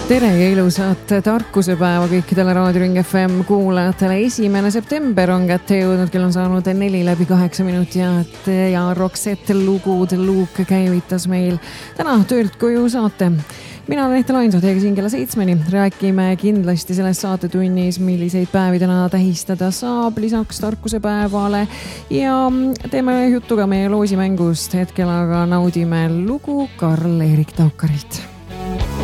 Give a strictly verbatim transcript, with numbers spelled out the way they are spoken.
Tere ja ilusat tarkusepäeva kõikidele Raadio Ring F M kuulajatele. Esimene september on kätte jõudnud, kell on saanud neli läbi kaheksa minutit ja Roxette lugude luuk käivitas meil täna töölt koju saate. Mina olen Ehte Lainso, teiega siin kella seitsmeni. Räägime kindlasti selles saatetunnis, milliseid päevi täna tähistada saab lisaks tarkusepäevale ja teeme juttu ka meie loosimängust. Hetkel aga naudime lugu Karl-Erik Taukarilt.